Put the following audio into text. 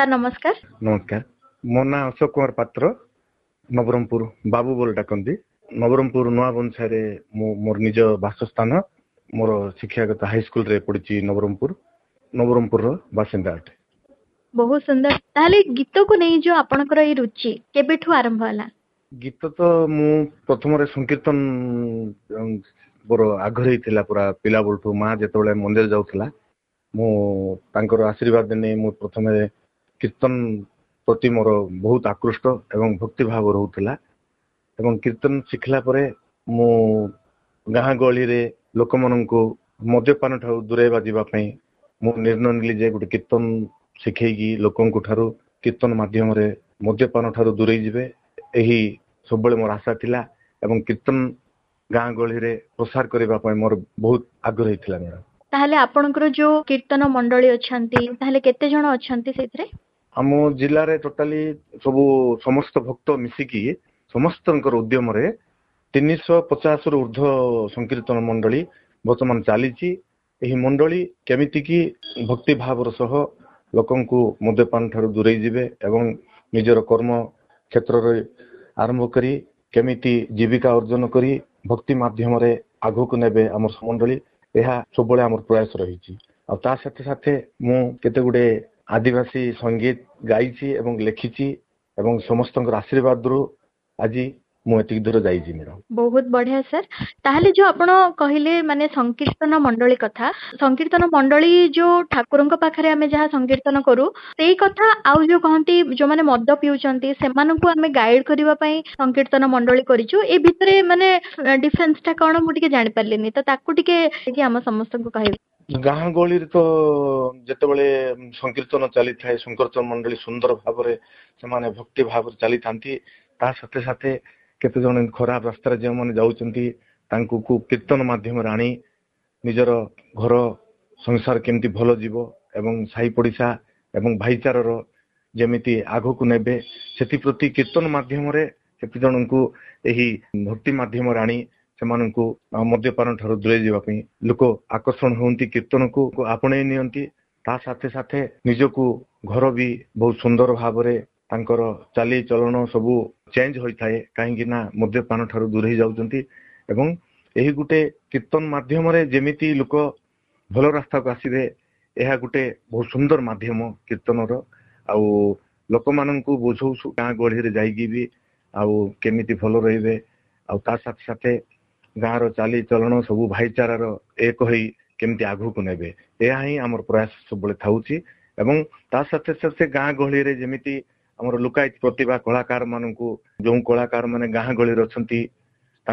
Sir ନମସ୍କାର। ନମସ୍କାର। ମୋ ନାଁ ଅଶୋକ କୁମାର ପାତ୍ର, ନବରଙ୍ଗପୁର ବାବୁ ବୋଲି ଡାକନ୍ତି। ନବରଙ୍ଗପୁର ନୂଆ ବଂଶାରେ ମୋର ନିଜ ବାସସ୍ଥାନ। ମୋର ଶିକ୍ଷାଗତ ହାଇସ୍କୁଲରେ ପଢିଛି ନବରଙ୍ଗପୁରର ବାସିନ୍ଦା ଅଟେ। ବହୁତ ସୁନ୍ଦର। ତାହେଲେ ଗୀତକୁ ନେଇ ଯୋଉ ଆପଣଙ୍କର ଏଇ ରୁଚି କେବେଠୁ ଆରମ୍ଭ ହେଲା? ଗୀତ ତ ମୁଁ ପ୍ରଥମରେ ସଂକୀର୍ତ୍ତନ ମୋର ଆଗ୍ରହ ହେଇଥିଲା ପୁରା ପିଲା ବେଳଠୁ। ମା ଯେତେବେଳେ ମନ୍ଦିର ଯାଉଥିଲା, ମୁଁ ତାଙ୍କର ଆଶୀର୍ବାଦ ନେଇ ମୁଁ ପ୍ରଥମେ କୀର୍ତ୍ତନ ପ୍ରତି ମୋର ବହୁତ ଆକୃଷ୍ଟ ଏବଂ ଭକ୍ତି ଭାବ ରହୁଥିଲା। ଏବଂ କୀର୍ତ୍ତନ ଶିଖିଲା ପରେ ମୁଁ ଗାଁ ଗହଳିରେ ଲୋକମାନଙ୍କୁ ମଦ୍ୟପାନ ଠାରୁ ଦୂରେଇବା ଯିବା ପାଇଁ ମୁଁ ନିର୍ଣ୍ଣୟ ନେଲି ଯେ ଗୋଟେ କୀର୍ତ୍ତନ ଶିଖେଇକି ଲୋକଙ୍କ ଠାରୁ କୀର୍ତ୍ତନ ମାଧ୍ୟମରେ ମଦ୍ୟପାନ ଠାରୁ ଦୂରେଇ ଯିବେ। ଏହି ସବୁବେଳେ ମୋର ଆଶା ଥିଲା ଏବଂ କୀର୍ତ୍ତନ ଗାଁ ଗହଳିରେ ପ୍ରସାର କରିବା ପାଇଁ ମୋର ବହୁତ ଆଗ୍ରହ ଥିଲା ମ୍ୟାଡାମ। ତାହେଲେ ଆପଣଙ୍କର ଯୋଉ କୀର୍ତ୍ତନ ମଣ୍ଡଳୀ ଅଛନ୍ତି, ତାହେଲେ କେତେ ଜଣ ଅଛନ୍ତି ସେଥିରେ? ଆମ ଜିଲ୍ଲାରେ ଟୋଟାଲି ସମସ୍ତ ଭକ୍ତ ମିଶିକି ସମସ୍ତଙ୍କର ଉଦ୍ୟମରେ 350ରୁ ଉର୍ଦ୍ଧ୍ୱ ସଂକୀର୍ତ୍ତନ ମଣ୍ଡଳୀ ବର୍ତ୍ତମାନ ଚାଲିଛି। ଏହି ମଣ୍ଡଳୀ କେମିତିକି ଭକ୍ତି ଭାବର ସହ ଲୋକଙ୍କୁ ମଦ୍ୟପାନ ଠାରୁ ଦୂରେଇ ଯିବେ ଏବଂ ନିଜର କର୍ମ କ୍ଷେତ୍ରରେ ଆରମ୍ଭ କରି କେମିତି ଜୀବିକା ଅର୍ଜନ କରି ଭକ୍ତି ମାଧ୍ୟମରେ ଆଗକୁ ନେବେ ଆମର ମଣ୍ଡଳୀ, ଏହା ସବୁବେଳେ ଆମର ପ୍ରୟାସ ରହିଛି। ଆଉ ତା ସାଥେ ସାଥେ ମୁଁ କେତେ ଗୁଡେ ଆଦିବାସୀ ସଙ୍ଗୀତ ଗାଇଛି ଏବଂ ଲେଖିଛି ଏବଂ ସମସ୍ତଙ୍କର ଆଶୀର୍ବାଦରୁ ଆଜି ମୁଁ ଏତିକି ଦୂର ଯାଇଛି ମ୍ୟାଡାମ। ବହୁତ ବଢିଆ ସାର୍। ତାହେଲେ ଯୋଉ ଆପଣ କହିଲେ ମାନେ ସଂକୀର୍ତ୍ତନ ମଣ୍ଡଳୀ କଥା, ସଂକୀର୍ତ୍ତନ ମଣ୍ଡଳୀ ଯୋଉ ଠାକୁରଙ୍କ ପାଖରେ ଆମେ ଯାହା ସଂକୀର୍ତ୍ତନ କରୁ ସେଇ କଥା, ଆଉ ଯୋଉ କହନ୍ତି ଯୋଉମାନେ ମଦ ପିଉଛନ୍ତି ସେମାନଙ୍କୁ ଆମେ ଗାଇଡ କରିବା ପାଇଁ ସଂକୀର୍ତ୍ତନ ମଣ୍ଡଳୀ କରିଛୁ, ଏ ଭିତରେ ମାନେ ଡିଫରେନ୍ସ ଟା କଣ ମୁଁ ଟିକେ ଜାଣିପାରିଲିନି, ତ ତାକୁ ଟିକେ ଆମ ସମସ୍ତଙ୍କୁ କହିବେ। ଗାଁ ଗହଳିରେ ତ ଯେତେବେଳେ ସଂକୀର୍ତ୍ତନ ଚାଲିଥାଏ, ସଂକୀର୍ତ୍ତନ ମଣ୍ଡଳୀ ସୁନ୍ଦର ଭାବରେ ସେମାନେ ଭକ୍ତି ଭାବରେ ଚାଲିଥାନ୍ତି। ତା ସାଥେ ସାଥେ କେତେ ଜଣ ଖରାପ ରାସ୍ତାରେ ଯେଉଁମାନେ ଯାଉଛନ୍ତି ତାଙ୍କୁ କୀର୍ତ୍ତନ ମାଧ୍ୟମରେ ଆଣି ନିଜର ଘର ସଂସାର କେମିତି ଭଲ ଯିବ ଏବଂ ସାହି ପଡିଶା ଏବଂ ଭାଇଚାରାର ଯେମିତି ଆଗକୁ ନେବେ, ସେଥିପ୍ରତି କୀର୍ତ୍ତନ ମାଧ୍ୟମରେ କେତେ ଜଣଙ୍କୁ ଏହି ଭକ୍ତି ମାଧ୍ୟମରେ ଆଣି ସେମାନଙ୍କୁ ମଦ୍ୟପାନ ଠାରୁ ଦୂରେଇ ଯିବା ପାଇଁ ଲୋକ ଆକର୍ଷଣ ହୁଅନ୍ତି, କୀର୍ତ୍ତନକୁ ଆପଣେଇ ନିଅନ୍ତି। ତା ସାଥେ ସାଥେ ନିଜକୁ ଘର ବି ବହୁତ ସୁନ୍ଦର ଭାବରେ ତାଙ୍କର ଚାଲିଚଳନ ସବୁ ଚେଞ୍ଜ ହୋଇଥାଏ, କାହିଁକି ନା ମଦ୍ୟପାନ ଠାରୁ ଦୂରେଇ ଯାଉଛନ୍ତି। ଏବଂ ଏହି ଗୋଟେ କୀର୍ତ୍ତନ ମାଧ୍ୟମରେ ଯେମିତି ଲୋକ ଭଲ ରାସ୍ତାକୁ ଆସିବେ, ଏହା ଗୋଟେ ବହୁତ ସୁନ୍ଦର ମାଧ୍ୟମ କୀର୍ତ୍ତନର। ଆଉ ଲୋକମାନଙ୍କୁ ବୁଝଉଛୁ ଗାଁ ଗହଳିରେ ଯାଇକି ବି ଆଉ କେମିତି ଭଲ ରହିବେ, ଆଉ ତା ସାଥେ ସାଥେ ଗାଁର ଚାଲିଚଳନ ସବୁ ଭାଇଚାରାର ଏକ ହୋଇ କେମିତି ଆଗକୁ ନେବେ, ଏହା ହିଁ ଆମର ପ୍ରୟାସ ସବୁବେଳେ ଥାଉଛି। ଏବଂ ତା ସାଥେ ସାଥେ ଗାଁ ଗହଳିରେ ଯେମିତି ଆମର ଲୁକାୟିତ ପ୍ରତିଭା କଳାକାର ମାନଙ୍କୁ, ଯୋଉ କଳାକାର ମାନେ ଗାଁ ଗହଳିରେ ଅଛନ୍ତି